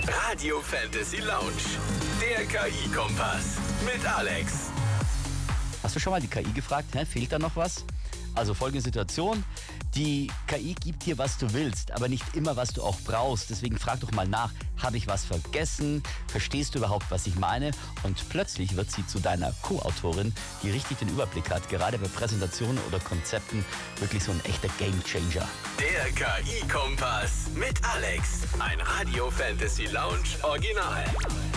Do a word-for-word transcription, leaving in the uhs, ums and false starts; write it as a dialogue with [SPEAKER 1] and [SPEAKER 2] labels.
[SPEAKER 1] Radio Fantasy Lounge, der K I-Kompass mit Alex.
[SPEAKER 2] Hast du schon mal die K I gefragt, hä, fehlt da noch was? Also folgende Situation, die K I gibt dir, was du willst, aber nicht immer, was du auch brauchst. Deswegen frag doch mal nach, habe ich was vergessen? Verstehst du überhaupt, was ich meine? Und plötzlich wird sie zu deiner Co-Autorin, die richtig den Überblick hat, gerade bei Präsentationen oder Konzepten, wirklich so ein echter Gamechanger.
[SPEAKER 1] Der K I-Kompass mit Alex, ein Radio Fantasy Lounge Original.